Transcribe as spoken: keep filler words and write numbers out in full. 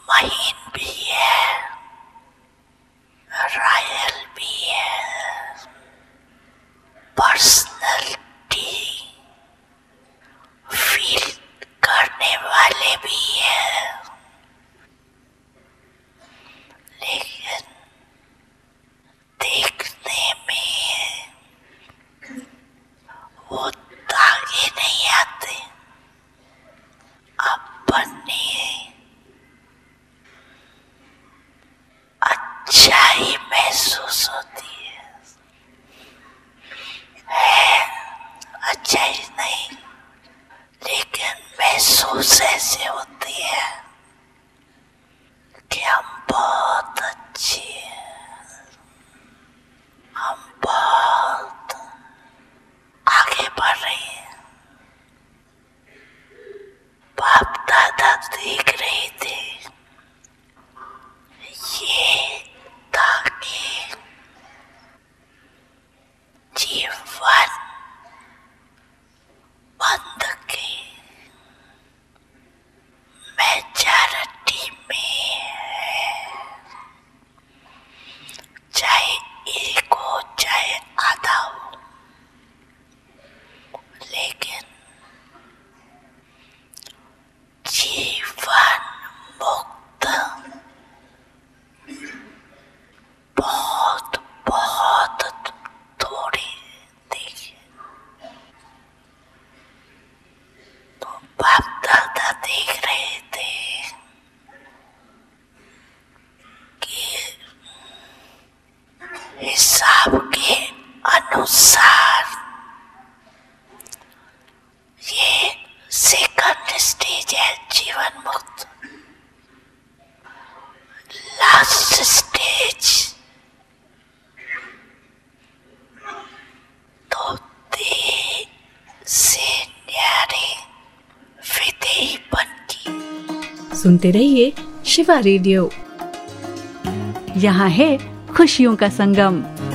महीन भी है, रॉयल भी है, पर्सनैलिटी फील करने वाले भी है, लेकिन देखने में वो धागे नहीं आते। अपने अच्छाई महसूस होती है, है अच्छाई नहीं, लेकिन महसूस ऐसे होती है कि हम बहुत अच्छे हैं, हम बहुत आगे बढ़ रहे हैं। बाप दादा देख रहे थे ये ताकि जीवन बंद के मेजॉरिटी में है, चाहे एक हो चाहे आधा हो, लेकिन जीवन मुक्त बहुत बहुत थोड़ी देखिए। तो बाप दादा देख रहे थे कि हिसाब के अनुसार ये सेकंड स्टेज है जीवन मुक्त। लास्ट स्टेज तो दे से न्यारे विधेयपन की। सुनते रहिए शिवा रेडियो, यहाँ है खुशियों का संगम।